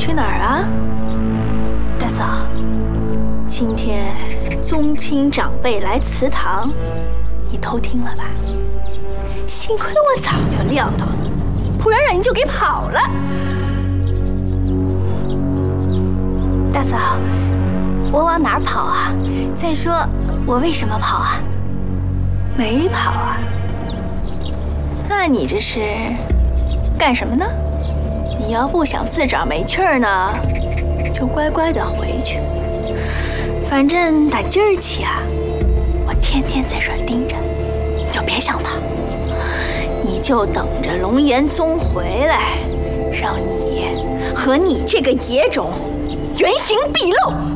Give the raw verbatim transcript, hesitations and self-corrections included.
去哪儿啊？ 大嫂， 今天宗亲长辈来祠堂，你偷听了吧？幸亏我早就料到了，不然让你就给跑了。 大嫂，我往哪儿跑啊？再说我为什么跑啊？ 没跑啊？那你这是干什么呢？你要不想自找没趣儿呢，就乖乖的回去。反正打今儿起啊，我天天在这儿盯着，你就别想跑。你就等着龙岩宗回来，让你和你这个野种原形毕露。